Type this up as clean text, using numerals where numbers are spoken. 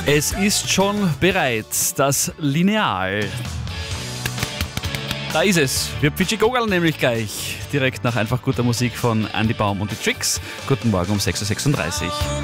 Es ist schon bereit, das Lineal. Da ist es. Wir Pichi Gogel nämlich gleich. Direkt nach einfach guter Musik von Andy Baum und die Tricks. Guten Morgen um 6.36 Uhr.